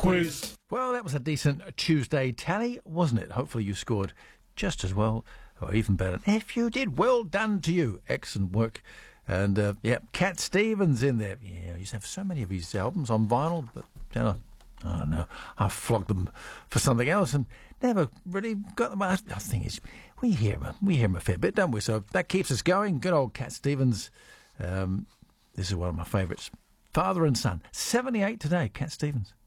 quiz. Well, that was a decent Tuesday tally, wasn't it? Hopefully you scored just as well, or even better. If you did, well done to you. Excellent work. And, Cat Stevens in there. Yeah, I used to have so many of his albums on vinyl, but, I don't know, I flogged them for something else and never really got them. The thing is, we hear him a fair bit, don't we? So that keeps us going. Good old Cat Stevens. This is one of my favourites. Father and son. 78 today, Cat Stevens.